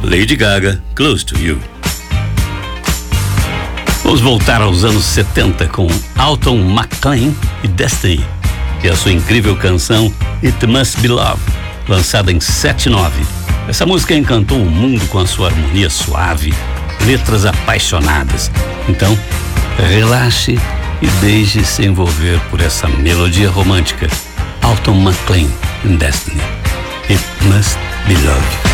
Lady Gaga, Close to You. Vamos voltar aos anos 70 com Alton McClain e Destiny, e a sua incrível canção It Must Be Love, lançada em 79. Essa música encantou o mundo com a sua harmonia suave, letras apaixonadas. Então, relaxe e deixe-se envolver por essa melodia romântica. Alton McClain e Destiny, It Must Be Love.